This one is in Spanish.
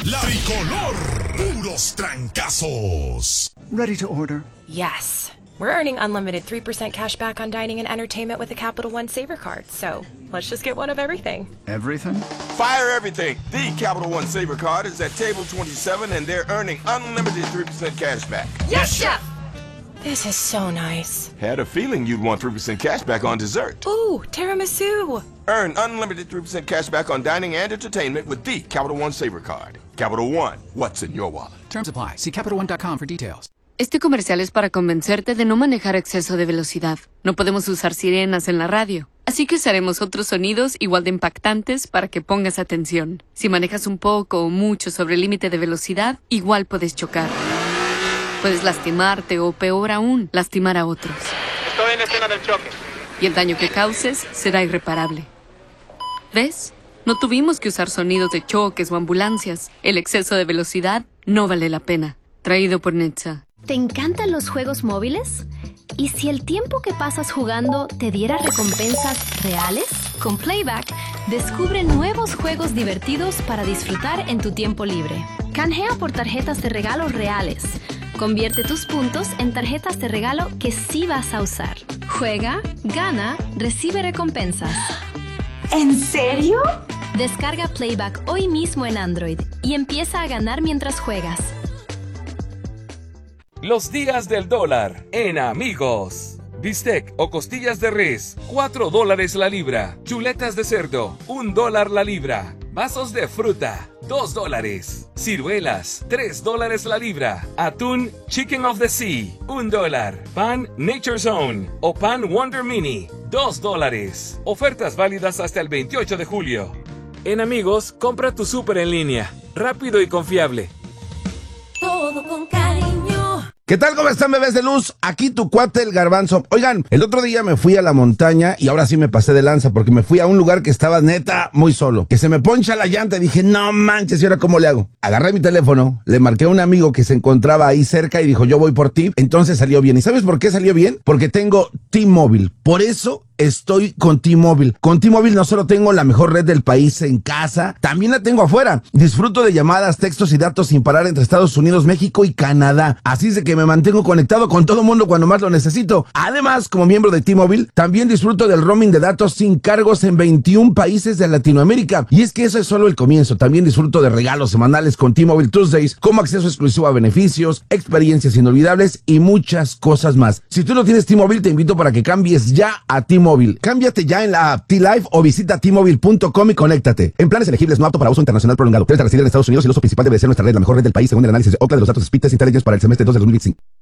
La Tricolor. Puros trancazos. Ready to order. Yes. We're earning unlimited 3% cash back on dining and entertainment with the Capital One Saver Card, so let's just get one of everything. Everything? Fire everything. The Capital One Saver Card is at table 27 and they're earning unlimited 3% cash back. Yes, Chef! This is so nice. Had a feeling you'd want 3% cash back on dessert. Ooh, tiramisu! Earn unlimited 3% cash back on dining and entertainment with the Capital One Saver Card. Capital One, what's in your wallet? Terms apply. See CapitalOne.com for details. Este comercial es para convencerte de no manejar a exceso de velocidad. No podemos usar sirenas en la radio, así que usaremos otros sonidos igual de impactantes para que pongas atención. Si manejas un poco o mucho sobre el límite de velocidad, igual puedes chocar. Puedes lastimarte o, peor aún, lastimar a otros. Estoy en la escena del choque. Y el daño que causes será irreparable. ¿Ves? No tuvimos que usar sonidos de choques o ambulancias. El exceso de velocidad no vale la pena. Traído por Netza. ¿Te encantan los juegos móviles? ¿Y si el tiempo que pasas jugando te diera recompensas reales? Con Playback, descubre nuevos juegos divertidos para disfrutar en tu tiempo libre. Canjea por tarjetas de regalo reales. Convierte tus puntos en tarjetas de regalo que sí vas a usar. Juega, gana, recibe recompensas. ¿En serio? Descarga Playback hoy mismo en Android y empieza a ganar mientras juegas. Los días del dólar en Amigos. Bistec o costillas de res, $4 la libra. Chuletas de cerdo, $1 la libra. Vasos de fruta, $2. Ciruelas, $3 la libra. Atún Chicken of the Sea, $1. Pan Nature Zone o pan Wonder Mini, $2. Ofertas válidas hasta el 28 de julio. En Amigos, compra tu súper en línea, rápido y confiable. Todo con cariño. ¿Qué tal? ¿Cómo están, bebés de luz? Aquí tu cuate, el Garbanzo. Oigan, el otro día me fui a la montaña y ahora sí me pasé de lanza porque me fui a un lugar que estaba neta muy solo. Que se me poncha la llanta y dije, no manches, ¿y ahora cómo le hago? Agarré mi teléfono, le marqué a un amigo que se encontraba ahí cerca y dijo, yo voy por ti. Entonces salió bien. ¿Y sabes por qué salió bien? Porque tengo T-Mobile. Por eso estoy con T-Mobile. Con T-Mobile no solo tengo la mejor red del país en casa, también la tengo afuera. Disfruto de llamadas, textos y datos sin parar entre Estados Unidos, México y Canadá. Así es de que me mantengo conectado con todo mundo cuando más lo necesito. Además, como miembro de T-Mobile, también disfruto del roaming de datos sin cargos en 21 países de Latinoamérica. Y es que eso es solo el comienzo. También disfruto de regalos semanales con T-Mobile Tuesdays, como acceso exclusivo a beneficios, experiencias inolvidables y muchas cosas más. Si tú no tienes T-Mobile, te invito para que cambies ya a T-Mobile. Cámbiate ya en la app T-Life o visita T-Mobile.com y conéctate. En planes elegibles no apto para uso internacional prolongado. Debes residir en Estados Unidos y el uso principal debe ser nuestra red, la mejor red del país según el análisis de Ookla de los datos Speed Test Intelligence para el semestre 2 de 2025.